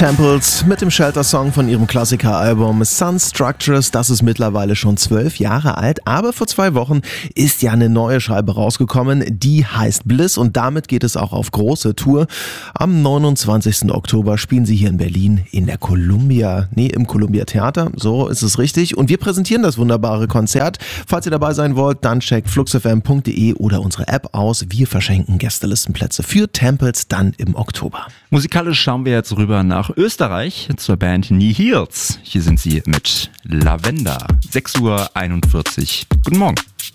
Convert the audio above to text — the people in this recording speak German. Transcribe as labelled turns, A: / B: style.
A: Temples mit dem Shelter-Song von ihrem Klassiker-Album Sun Structures. Das ist mittlerweile schon 12 Jahre alt, aber vor 2 Wochen ist ja eine neue Scheibe rausgekommen, die heißt Bliss und damit geht es auch auf große Tour. Am 29. Oktober spielen sie hier in Berlin im Columbia Theater, so ist es richtig. Und wir präsentieren das wunderbare Konzert. Falls ihr dabei sein wollt, dann checkt fluxfm.de oder unsere App aus. Wir verschenken Gästelistenplätze für Temples dann im Oktober.
B: Musikalisch schauen wir jetzt rüber nach Österreich zur Band Nihils. Hier sind sie mit Lavender. 6:41 Uhr. Guten Morgen.